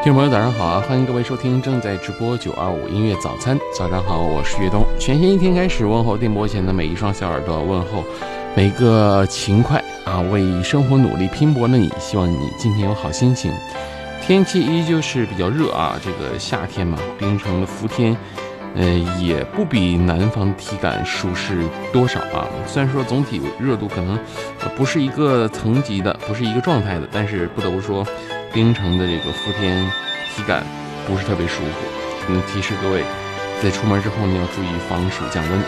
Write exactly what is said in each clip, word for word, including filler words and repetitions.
听众朋友早上好啊，欢迎各位收听正在直播九二五音乐早餐。早上好，我是岳东。全新一天开始，问候电波前的每一双小耳朵，问候每个勤快啊为生活努力拼搏的你，希望你今天有好心情。天气依旧是比较热啊，这个夏天嘛，冰城的伏天呃，也不比南方的体感舒适多少啊。虽然说总体热度可能呃不是一个层级的，不是一个状态的，但是不得不说，冰城的这个伏天体感不是特别舒服。嗯，提示各位，在出门之后呢，要注意防暑降温。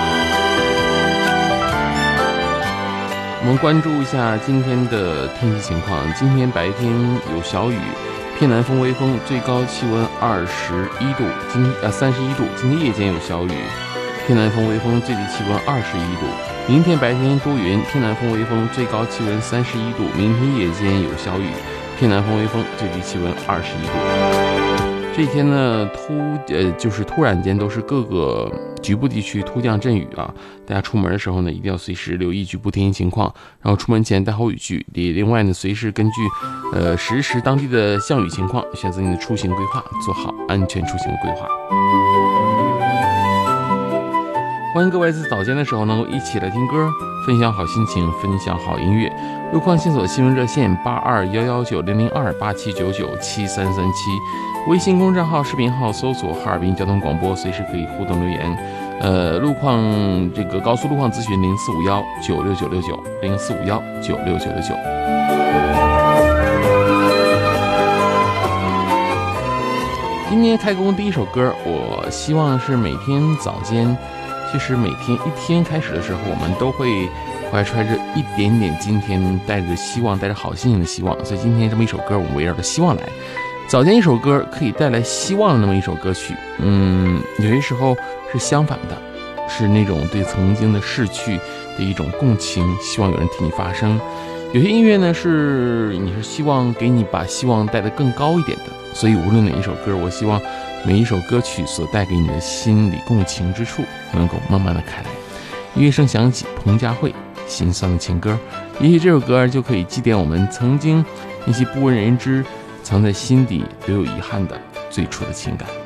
我们关注一下今天的天气情况。今天白天有小雨。偏南风微风，最高气温二十一度，今呃三十一度。今天夜间有小雨，偏南风微风，最低气温二十一度。明天白天多云，偏南风微风，最高气温三十一度。明天夜间有小雨，偏南风微风，最低气温二十一度。这一天呢，突呃就是突然间都是各个局部地区突降阵雨啊，大家出门的时候呢，一定要随时留意局部天气情况，然后出门前带好雨具。另外呢，随时根据呃实时当地的降雨情况，选择你的出行规划，做好安全出行的规划。欢迎各位在早间的时候能够一起来听歌，分享好心情，分享好音乐。路况线索新闻热线八二幺幺九零零二八七九九七三三七，微信公众号视频号搜索哈尔滨交通广播，随时可以互动留言。呃，路况这个高速路况咨询零四五幺九六九六九零四五幺九六九六九。今天开工第一首歌，我希望是每天早间。其实每天一天开始的时候，我们都会怀揣着一点点今天带着希望，带着好心情的希望。所以今天这么一首歌，我们围绕着希望来。早间一首歌可以带来希望的那么一首歌曲，嗯，有些时候是相反的，是那种对曾经的逝去的一种共情，希望有人替你发声。有些音乐呢，是你是希望给你把希望带得更高一点的。所以无论哪一首歌，我希望每一首歌曲所带给你的心理共情之处能够慢慢的开来。音乐声响起，彭佳慧心酸的情歌，也许这首歌就可以祭奠我们曾经那些不为人知、藏在心底留有遗憾的最初的情感。